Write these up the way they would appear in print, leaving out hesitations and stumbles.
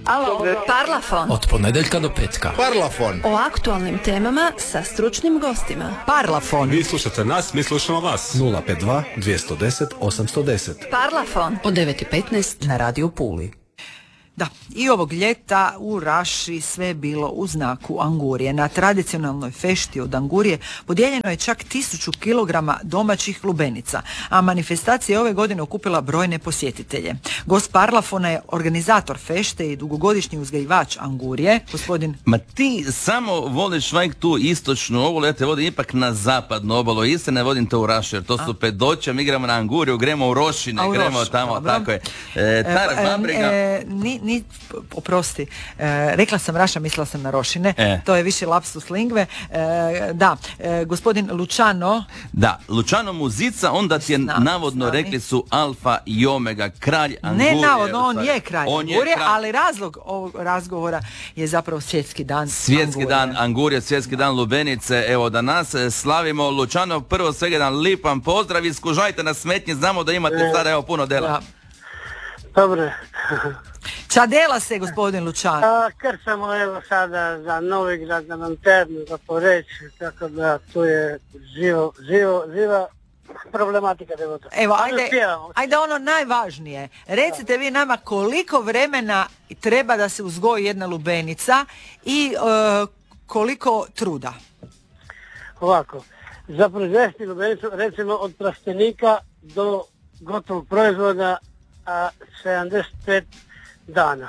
Alo, Parlafon. Od ponedeljka do petka. Parlafon. O aktualnim temama sa stručnim gostima. Parlafon. Vi slušate nas, mi slušamo vas. 052 210 810. Parlafon. Od 9:15 na Radio Puli. Da, i ovog ljeta u Raši sve je bilo u znaku angurije. Na tradicionalnoj fešti od angurije podijeljeno je čak 1000 kilograma domaćih lubenica, a manifestacija je ove godine okupila brojne posjetitelje. Gost Parlafona je organizator fešte i dugogodišnji uzgajivač angurije, gospodin... Ma ti samo voliš vajk tu istočnu obalu, ja te vodim ipak na zapadnu obalu, istina ne vodim to u Raši, jer to su Pedoća, mi igramo na anguriju, gremo u Rošine, gremo tamo, dobro. Tako je. Oprosti, rekla sam Raša, mislila sam na Rošine, to je više lapsus lingve. Gospodin Luciano. Da, Luciano Muzica, onda ti je navodno rekli su alfa i omega, kralj angurije. Ne navodno, on je kralj angurije, ali razlog ovog razgovora je zapravo svjetski dan Svjetski dan angurije, svjetski dan lubenice. Evo, da nas slavimo. Luciano, prvo svega jedan lipan pozdrav, iskužajte na smetnji, znamo da imate sada evo puno dela. Dobro. Ča dela se, gospodin Luciano? Krcamo evo sada za Novigrad, za Lanternu, za Poreć, tako da tu je živa problematika devota. Evo, ajde ono najvažnije. Recite vi nama koliko vremena treba da se uzgoji jedna lubenica i koliko truda? Ovako, za proizvesti lubenicu, recimo od plastenika do gotovog proizvoda 75 dana.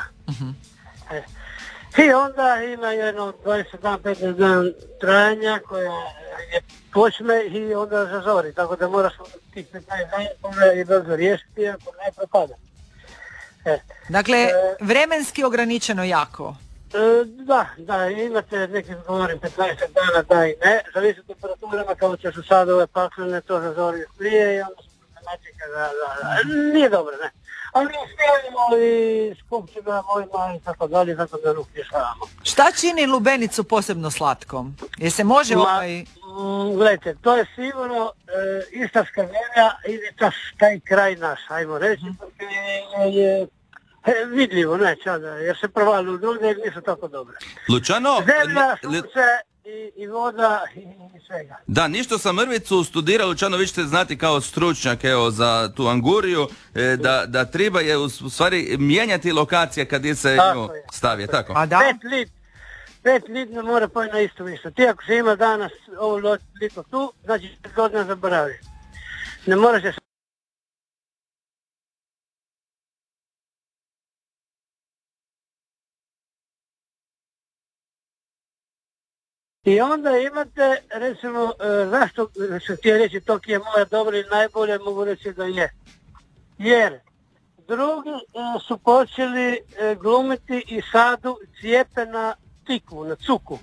I onda ima jedno 20 dana, 15 dana trajanja koja je počne i onda zazori, tako da moraš tih 15 dana i brzo riješiti ako ne propada. Dakle, vremenski ograničeno jako. Da, imate neki, govorim, 15 dana da i ne, zavisi od temperaturama, kao će su sad ove paklene, to zazori prije i onda su problematika nije dobro, ne. Ali stojimo i skupćima mojima i tako dalje, tako da ruk rješavamo. Šta čini lubenicu posebno slatkom? Jer se može Gledajte, to je sigurno istarska zemlja ili taj kraj naš, ajmo reći, je vidljivo, neće, jer se provali u druge jer nisu tako dobre. Luciano, zemlja, sunce i voda i svega. Da, ništa sam mrvicu studirao, Luciano, vi ćete znati kao stručnjak evo, za tu anguriju, da treba je u stvari mijenjati lokacije kad je se stavi, tako? A da? 5 lit ne mora pojeti na isto mjesto. Ti ako se ima danas ovo lito tu, znači 5 godina zaboravi. Ne moraš se... I onda imate, recimo, zašto se htio reći to je moja dobra i najbolje, mogu reći da je. Jer drugi su počeli glumiti i sadu cijepe na tikvu, na cuku.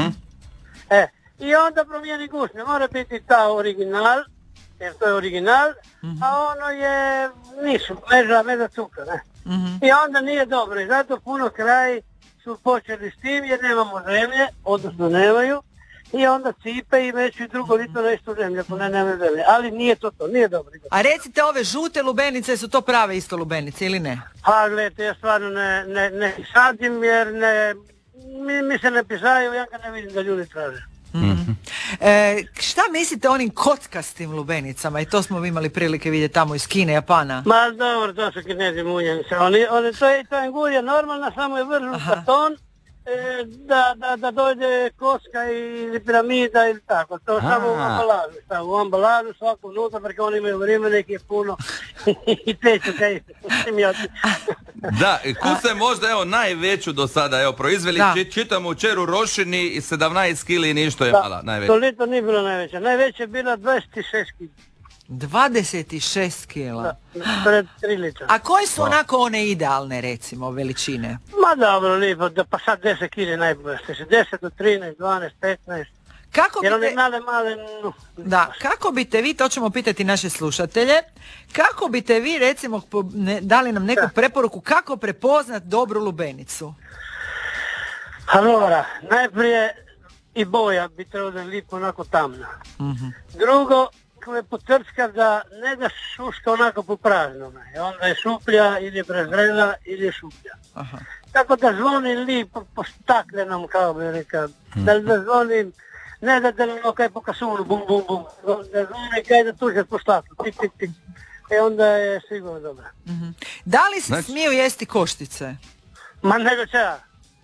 I onda promijeni gust, ne mora biti ta original, jer to je original, a ono je nisu, meza cuka, ne. I onda nije dobro i zato puno kraji su počeli s tim jer nemamo zemlje, odnosno nemaju, i onda cipe i već i drugo lito na istu zemlju, ako ne nema zemlje, ali nije to, nije dobro. A recite, ove žute lubenice, su to prave isto lubenice ili ne? Pa gledajte, ja stvarno ne sadim jer mi se ne pisaju, ja ga ne vidim da ljudi traže. Šta mislite o onim kockastim lubenicama? I to smo imali prilike vidjeti tamo iz Kine, Japana. Ma dobro, to su Kinezi munjeni se. To je angurija normalna, samo je vrlo karton, da dođe koska ili piramida ili tako. To samo u ambalažu, svako unutra, porque oni imaju vrijeme, neki je puno i teću kaj simjoti. Da, kud se možda evo najveću do sada evo proizveli, čitamo u Čeru Rošini i 17 kili i ništa je mala najveća. To lito nije bilo najveća, najveća je bila 26 kila. 26 kila. Pred 3 litra. A koje su onako one idealne, recimo, veličine? Ma dobro, lijepo, pa sad 10 kila najbolje. 10 do 13, 12, 15. Jer one male... Da, kako bite vi, to ćemo pitati naše slušatelje, kako bite vi, recimo, dali nam neku preporuku kako prepoznat dobru lubenicu? Allora, najprije i boja bi trebala da je lijepo onako tamna. Drugo, nekako je potrčka da ne da šuška onako po praznome. Onda je šuplja ili je prezrela ili je šuplja. Aha. Tako da zvoni lipo po staklenom, kao bi rekao. Da zvoni, ne da ono kaj po kasunu, bum, bum, bum. Da zvoni kaj da tuže po staklu, tik, tik, tik. Onda je sigurno dobro. Da li se smiju jesti koštice? Ma nego čega.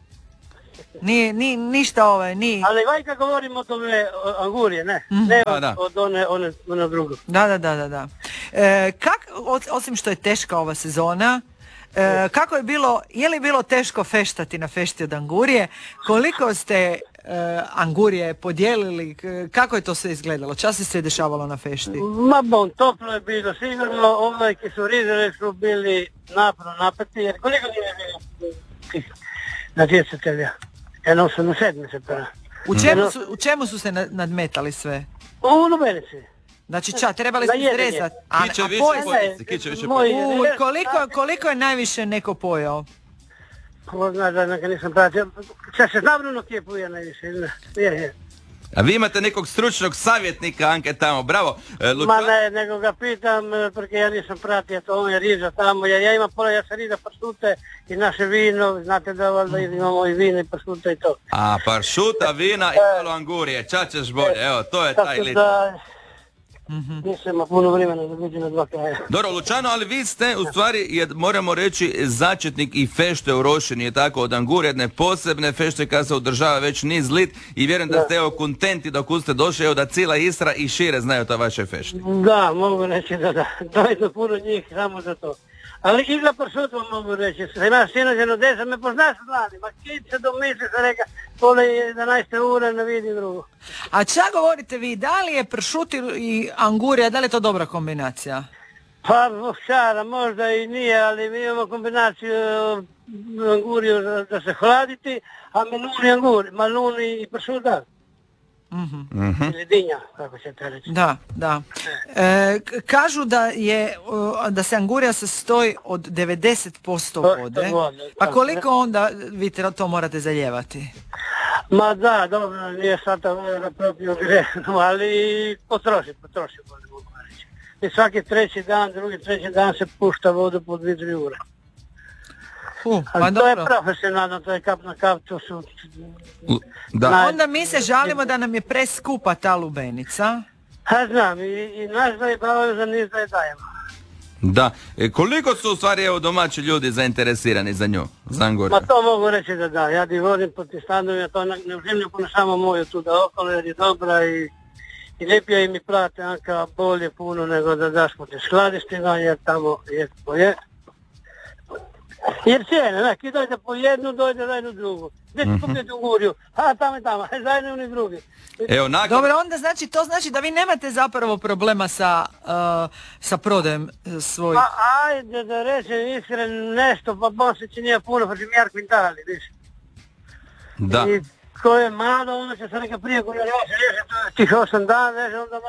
Ništa ni... Ali vajka govorimo o tome angurije, ne? Ne od one drugo. Da. Osim što je teška ova sezona, kako je bilo, je li bilo teško feštati na fešti od angurije? Koliko ste angurije podijelili? Kako je to sve izgledalo? Čas se dešavalo na fešti? Ma bon, toplo je bilo. Sigurno ovaj ki su rizali su bili napeti, jer koliko nije bilo natjecatelja? Jednom sam na 7 se prava. U čemu su se nadmetali sve? U lubenici. Znači trebali ste izrezati. Kiće više Koliko je najviše neko pojao? Ko zna da neka nisam pratio. Čas se znam ono kje poja najviše. Je. A vi imate nekog stručnog savjetnika, Anke, tamo, bravo. Ma ne, nego ga pitam, porque ja nisam pratio to, on je riža tamo, ja imam pola, ja sam riža pršute i naše vino, znate da valjda imamo i vino i pršute i to. A, pršuta, vina i malo angurije, ča ćeš bolje, evo, to je taj lit. Nisam puno vremena da vidim na dva kraja. Dobro, Lučano, ali vi ste u stvari, moramo reći, začetnik i fešte u Rošini, je tako, od angurije, jedne posebne fešte kada se održava već niz lit i vjerujem da ste kontenti dok ste došli, evo da cijela Istra i šire znaju to vaše fešte. Da, mogu reći da. Dojde puno njih samo za to. Ali i za pršut vam mogu reći, se ima sinođeno desa, me poznaš mladi, ma kit se domisli, se reka, pole 11 ura, ne vidim drugo. A čak govorite vi, da li je pršut i angurija, da li je to dobra kombinacija? Pa, šara, možda i nije, ali mi imamo kombinaciju anguriju da se hladiti, a maluni i pršut da. Ili dinja, kako će te reći. Da. Kažu da se angurija sastoji od 90% vode. Pa koliko onda vi to morate zalijevati? Ma da, dobro, nije sad ta voda na propiju grešnu, ali potroši. I svaki treći dan se pušta vodu po 2-3 ure. Ali to je profesionalno, to je kap na kap, to su... Da. Onda mi se žalimo da nam je preskupa ta lubenica. Znam, i naš zajebavaju za niz zajebajemo. Da, koliko su u stvari domaći ljudi zainteresirani za nju, za anguriju? Ma to mogu reći da, ja di vodim po ti stanovima, to ne uzimlju puno samo moju tu da okolo, jer je dobra i lijepije im i plate, Anka, bolje puno nego da daš po ti skladištima, jer tamo je. Jer cijene, neki dojde po jednu, dojde za jednu drugu. Gdje ću kupiti anguriju? Tamo i tamo, za jednu ili drugi. Dobro, onda to znači da vi nemate zapravo problema sa prodajem svojih... Pa ajde da rečem iskreno nešto, pa bon se činija puno, pa ćem kvintali, viš. Da. I ko je malo, onda će se neka prije koja reže, to je tih 8 dana, reže, onda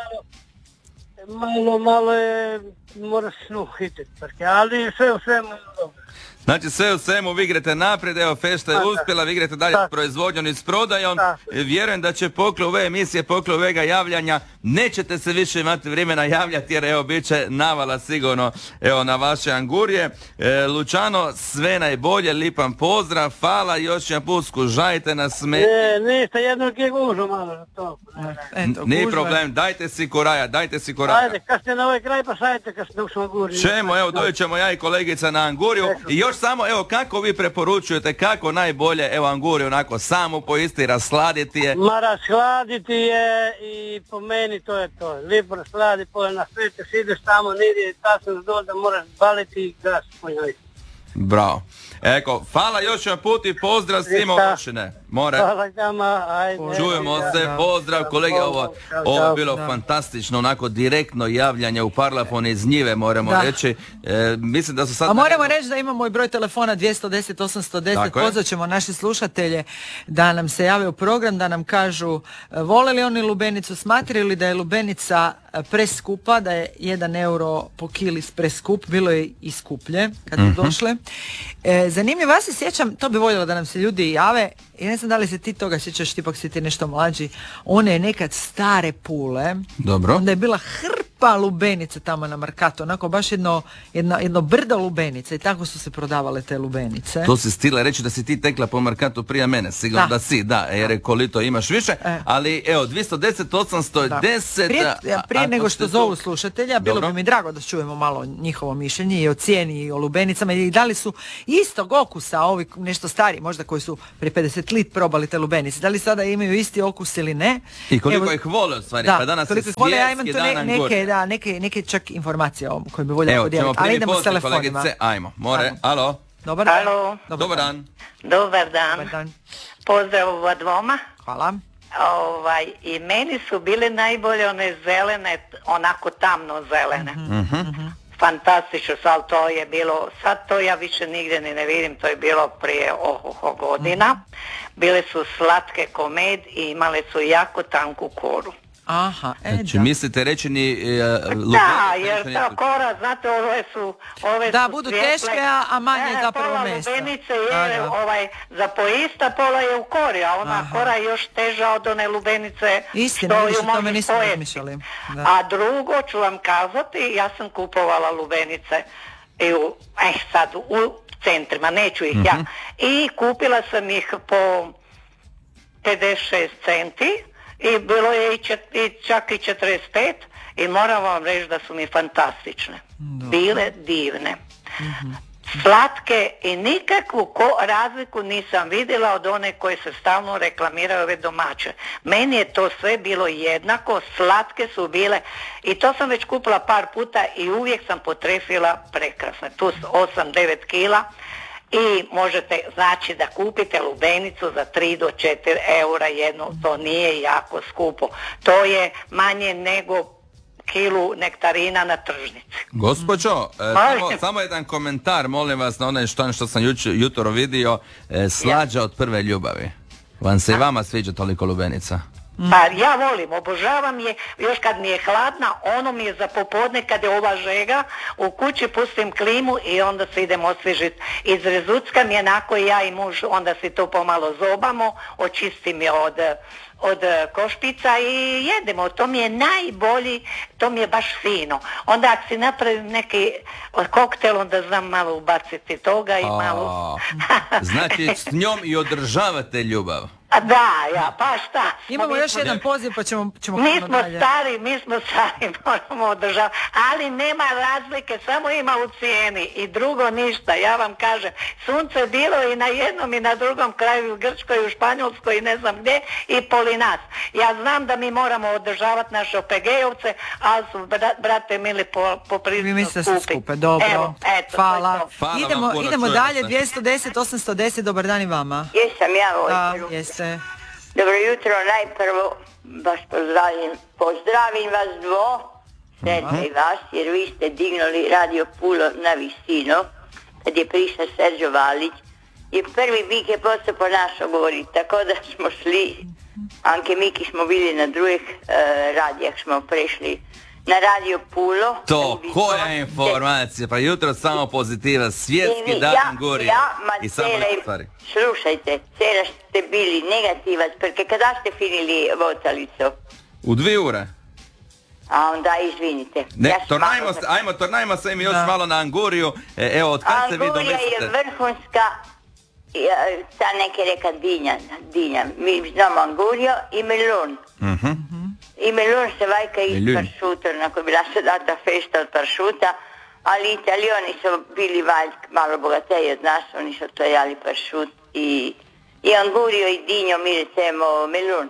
malo je, moraš hititi, ali sve u svemu dobro. Znači sve u svemu vi igrate naprijed, evo fešta je uspjela, vi igrate dalje s proizvodnjom i s prodajom. Vjerujem da će poslije ove emisije, poslije ovega javljanja, nećete se više imati vremena javljati jer evo bit će navala sigurno evo na vaše angurije. Lučano, sve najbolje, lipan pozdrav, hvala, još jedan put skužajte nas. Ništa, jedno kje gužu malo to. Nije problem, dajte si koraja. Ajde, kad ste na ovaj kraj pa šajte kad ste ušli u anguriju. Evo doći ćemo ja i kolegica na anguriju i još samo, evo, kako vi preporučujete, kako najbolje, evo, anguriju onako samo poisti, rasladiti je? Ma rasladiti je i po meni to je to. Lijepo rasladi, na svete, ideš tamo, nidi, tasno do da moraš baliti i gas po njoj. Bravo. Eko, hvala još jedan put i pozdrav svima Rošine. Hvala tama, ajde. Čujemo se, pozdrav kolege, ovo je bilo fantastično, onako direktno javljanje u Parlafon iz njive, moramo reći. Mislim da su sad... A moramo reći da imamo i broj telefona 210-810, pozvat ćemo naše slušatelje da nam se jave u program, da nam kažu vole li oni lubenicu, smatraju li da je lubenica preskupa, da je 1 euro po kili preskup, bilo je i skuplje kad su došle. Zanimljivo, ja se sjećam, to bi voljela da nam se ljudi jave, ja ne znam da li se ti toga sjećaš, tipak si ti nešto mlađi, one nekad stare pule, Dobro. onda je bila hrpa lubenica tamo na Markatu, onako baš jedno brdo lubenica i tako su se prodavale te lubenice. To si stila reći da si ti tekla po Markatu prije mene, sigurno da si, da, jer koliko imaš više, ali evo, 210, 810... Prije nego što zovu slušatelja, bilo bi mi drago da čujemo malo njihovo mišljenje i o cijeni i o lubenicama i da li su istog okusa ovi nešto stariji, možda koji su prije 50 lit probali te lubenice, da li sada imaju isti okus ili ne. I koliko ih vole u stvari, pa danas je svjetski dan Angurija. Neke čak informacije koje bi voljela podijeliti, ali idemo s telefonima. Kolegice, ajmo, alo. Dobar dan. Alo. Dobar dan. Dobar dan. Pozdrav oba dvoma. Hvala. I meni su bile najbolje one zelene, onako tamno zelene. Fantastično, ali to je bilo, sad to ja više nigdje ni ne vidim, to je bilo prije godina. Bile su slatke ko med i imale su jako tanku koru. Aha, znači, mislite reći ni da, jer ta kora, znate, ove da, su budu svijetle, teške, a manje je zapravo mesta. Pola lubenice je za poista, pola je u kori, a ona kora je još teža od one lubenice. Istina, što o tome nismo razmišljali. A drugo ću vam kazati, ja sam kupovala lubenice sad u centrima, neću ih ja. I kupila sam ih po 56 centi. I bilo je čak i 45 i moram vam reći da su mi fantastične. Bile divne. Slatke i nikakvu razliku nisam vidjela od one koje se stalno reklamiraju ove domaće. Meni je to sve bilo jednako, slatke su bile i to sam već kupila par puta i uvijek sam potrefila prekrasne. Tu su 8-9 kila. I možete, znači, da kupite lubenicu za 3 do 4 eura jednu, to nije jako skupo. To je manje nego kilu nektarina na tržnici. Gospođo, samo jedan komentar, molim vas, na onaj što sam jutro vidio, slađa od prve ljubavi. Vam se i vama sviđa toliko lubenica? Pa ja volim, obožavam je, još kad mi je hladna, ono mi je za popodne kad je ova žega, u kući pustim klimu i onda se idem osvježiti. Izrezuckam je onako ja i muž, onda si to pomalo zobamo, očistim je od košpica i jedemo, to mi je najbolji, to mi je baš fino. Onda ako si napravim neki koktel, onda znam malo ubaciti toga i malo... Znači s njom i održavate ljubav. Da, pa šta? Imamo još jedan poziv pa ćemo mi smo stari, moramo održavati, ali nema razlike, samo ima u cijeni i drugo ništa, ja vam kažem, sunce je bilo i na jednom i na drugom kraju, u Grčkoj, u Španjolskoj i ne znam gdje i poli nas. Ja znam da mi moramo održavati naše OPG-ovce, ali su, brate mili, poprilično vi mislite da su skupe, dobro. Evo, eto, hvala. Hvala idemo dalje, 210, 810, dobar dan i vama. Jesam ja, da, jeste. Dobro jutro, najprvo vas pozdravim vas dvo, sretno i vas, jer vi ste dignuli Radio Pulo na visinu, kad je prišao Serđo Valić, i prvi bik je postao po našo govori, tako da smo šli, Anke Miki smo bili na drugih radijah, smo prešli na Radio Pulo. To, koja je informacija? Pa jutro samo pozitiva, svjetski dan Angurije. I samo stvari. Slušajte, cela ste bili negativac, perché kada ste finili vocalico? U 2 ure. A onda izvinite. Ne, tornajmo se mi još malo na Anguriju. Evo, od kad se vi domislite? Angurija je vrhunska, ta neke reka dinja. Mi znamo Anguriju i melon. I melon se vajka iz paršuta, onako je bila se data fešta od paršuta, ali Italijani su bili malo bogateji od nas, oni su to jali paršut i Angurio i dinjo, mi recimo melon.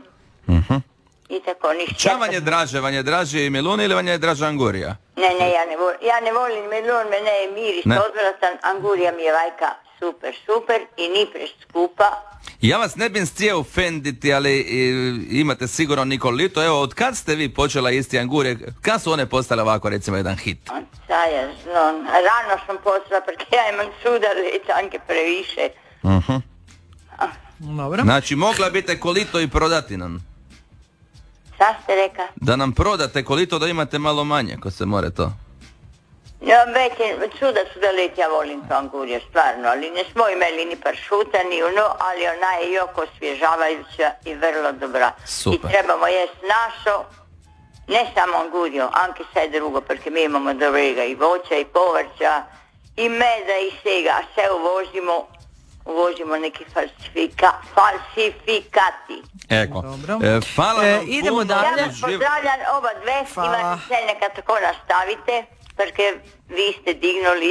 I tako ništa. Ča vam je draže? Vam je draže i melon ili vam je draža Angurija? Ne, ja ne volim melon, mene je miris odvratan, Angurija mi je vajka super i ni preskupa. Ja vas ne bih htio ofenditi, ali imate sigurno Nikolito. Evo, od kad ste vi počela isti Angurije? Kad su one postale ovako, recimo, jedan hit? Ja znam, rano sam postala, perché ja imam sudar anche previše. Dobro. Znači, mogla biste kolito i prodati nam. Šta ste reka? Da nam prodate kolito da imate malo manje, ko se more to. Ja, već čuda su da let, ja volim to angurje, stvarno, ali ne smo imali ni pršuta, ni ono, ali ona je jako osvježavajuća i vrlo dobra. Super. I trebamo jest našo, ne samo angurjo, anche sve drugo, perché mi imamo dobrega i voća i povrća, i meda i svega, a sve uvozimo neki falsifikati. Eko. Dobro. Hvala vam idemo puno. dalje. Ja vas pozdravljam oba dve, imate se neka tako nastavite, perché vi ste dignuli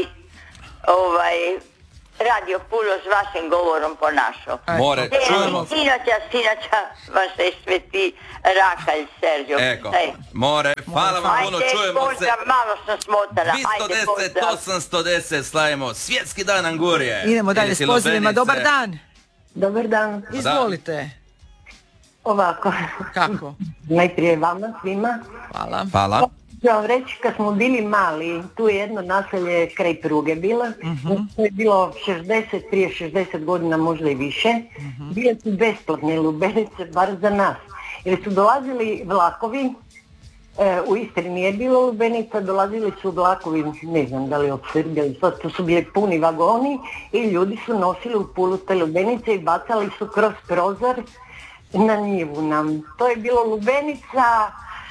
Radio Pulo s vašim govorom ponašao. More, čujemo. Sinoća vas se sveti Rakalj Serđo. Eko, more, hvala vam puno, čujemo se. Pozdrav, malo sam smotana. 210, 810 slavimo Svjetski dan angurije. Idemo dalje s Idete pozivima. Lubenice. Dobar dan. Dobar dan. Izvolite. Ovako. Kako? Najprije vama svima. Hvala. Hvala. Ja vam reći, kad smo bili mali, tu je jedno naselje kraj pruge bilo, to je bilo prije 60 godina, možda i više, bile su besplatne lubenice, bar za nas, jer su dolazili vlakovi, u Istri nije bilo lubenica, dolazili su vlakovi, ne znam da li od Srbije, to su bili puni vagoni i ljudi su nosili u Pulu te lubenice i bacali su kroz prozor na njivu nam. To je bilo lubenica,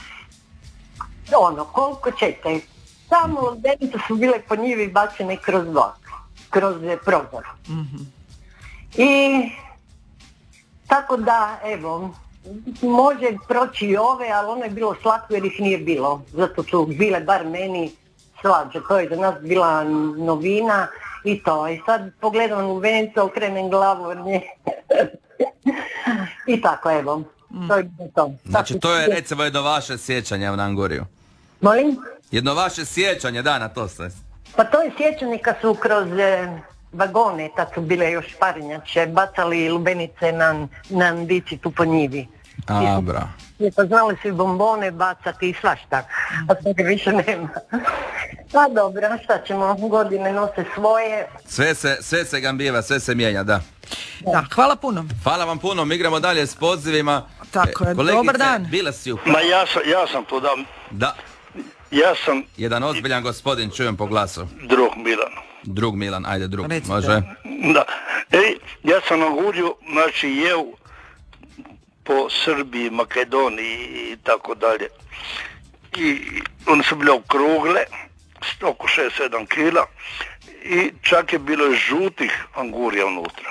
koliko ćete, samo lubenice su bile po njivi bačene kroz vlak, kroz prozor. I tako da, evo, može proći i ove, ali ono je bilo slatko jer ih nije bilo. Zato su bile bar meni slađe. To je za nas bila novina i to. I sad pogledam lubenicu, okrenem glavu od nje. I tako, evo. To je to. Znači to je recimo jedno vaše sjećanje na anguriju. Molim? Jedno vaše sjećanje, da, na to se. Pa to je sjećanje kad su kroz vagone, tad su bile još parnjače, bacali lubenice na ndici tu po njivi. Bra. Pa znali su i bombone bacati i svašta, a toga više nema. Pa dobro, šta ćemo, godine nose svoje. Sve se gambiva, sve se mijenja, da. Da, hvala puno. Hvala vam puno, mi igramo dalje s pozivima. Tako je, kolegice, dobar dan. Bila si u... Ma ja sam tu Da. Ja sam... Jedan ozbiljan gospodin, čujem po glasu. Drug Milan, ajde drug, recite. Može. Da. Ja sam na anguriju, znači jeo po Srbiji, Makedoniji i tako dalje. I one su bile okrugle, oko 6-7 kila i čak je bilo žutih angurija unutra.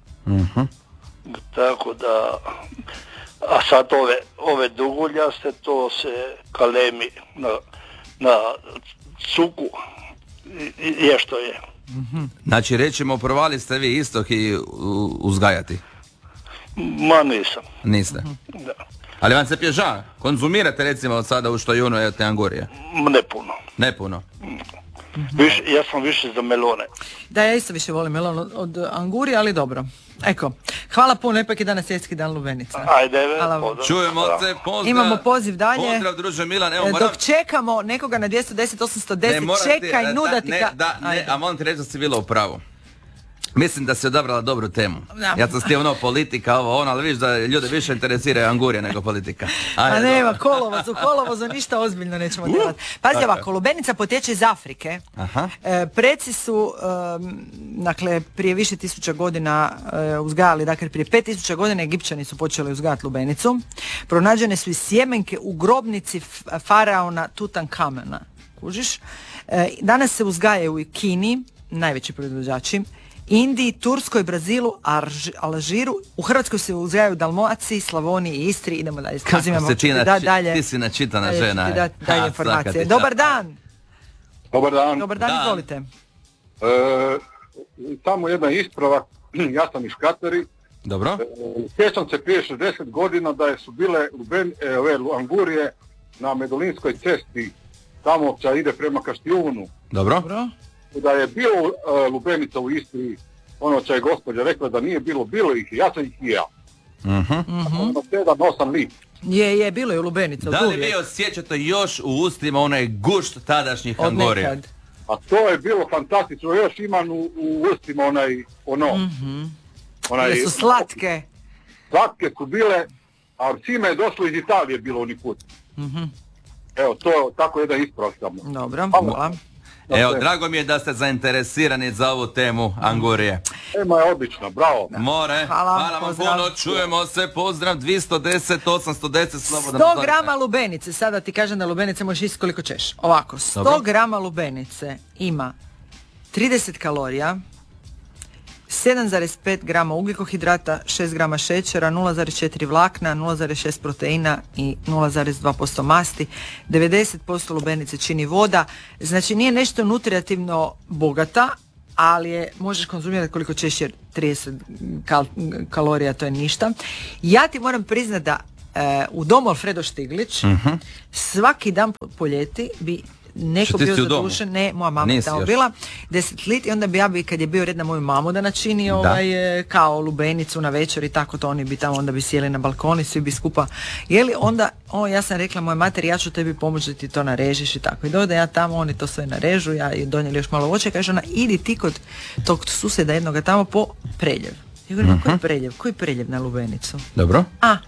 Tako da, a sad ove duguljaste, to se kalemi na cuku je što je. Znači rećemo, provali ste vi istok i uzgajati? Ma nisam. Niste? Da. Ali vam se pježa? Konzumirate recimo od sada u što junu te angurije? Ne puno. Ja sam više za melone. Da, ja isto više volim melon od angurija, ali dobro. Eko, hvala puno, ipak je danas Svjetski dan lubenica. Ajde, čujemo se, pozdrav. Imamo poziv dalje. Pozdrav, druže Milan, evo moram... Dok čekamo nekoga na 210, 810, čekaj, nudati ka... a moram ti reći da si bila u pravu. Mislim da si odabrala dobru temu. Da. Ja sam stio politika, ali vidiš da ljude više interesiraju angurije nego politika. A nema, kolovozu ništa ozbiljno nećemo delati. Pazi ovako, lubenica potječe iz Afrike. Preci su, dakle, prije više tisuća godina uzgajali, dakle, prije 5000 godina Egipćani su počeli uzgajati lubenicu. Pronađene su i sjemenke u grobnici faraona Tutankamena. Kužiš? Danas se uzgajaju u Kini, najveći proizvođači, Indiji, Turskoj, Brazilu, Alžiru. U Hrvatskoj se uzgajaju Dalmaciji, Slavoniji i Istri. Idemo dalje. Kako se ti si načitana žena. Dalje informacije. Dobar dan. Dobar dan, izvolite. Samo jedna isprava. Ja sam iz Katari. Dobro. Sjećam se prije 60 godina da su bile angurije na Medolinskoj cesti. Tamo ide prema Kaštijunu. Dobro. Da je bilo lubenica u Istri, ono što je gospođa rekla da nije bilo ih, ja sam ih i ja. 7-8 lit. Je, bilo je u lubenica. Da li vi osjećate još u ustima onaj gušt tadašnjih angurija? A to je bilo fantastično, još imam u ustima One su slatke. Slatke su bile, a cime je došlo iz Italije bilo oni put. Evo, to tako jedan ispravak samo. Dobro, hvala. Evo, drago mi je da ste zainteresirani za ovu temu angurije. Tema je odlična, bravo. More, hvala vam puno, čujemo se, pozdrav, 210, 810, slobodno. 100 grama lubenice, sada ti kažem da lubenice možeš isti koliko ćeš. Ovako, 100 grama lubenice ima 30 kalorija, 7,5 grama ugljikohidrata, 6 grama šećera, 0,4 vlakna, 0,6 proteina i 0,2% masti. 90% lubenice čini voda, znači nije nešto nutritivno bogata, ali je možeš konzumirati koliko ćeš jer 30 kalorija to je ništa. Ja ti moram priznati da u domu Alfredo Štiglić svaki dan po ljeti bi neko bio zadušen, ne, moja mama je tamo bila 10 lit i onda bi ja kad je bio red na moju mamu da načini kao lubenicu na večer i tako to, oni bi tamo onda bi sjeli na balkoni, svi bi skupa jeli, onda ja sam rekla moja materi, ja ću tebi pomoći da ti to narežiš i tako, i dođe ja tamo, oni to sve narežu, ja i donijeli još malo voća, kaže ona, idi ti kod tog susjeda jednoga tamo po preljev. Ja govorim, koji preljev na lubenicu? Dobro.